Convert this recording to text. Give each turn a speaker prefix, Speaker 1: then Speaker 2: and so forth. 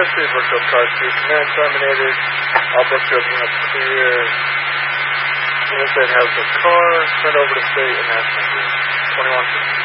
Speaker 1: Speed Brookfield Car Street. Command terminated. All Brookfield units clear. Units that have the car, sent over to state and national grid. 2150.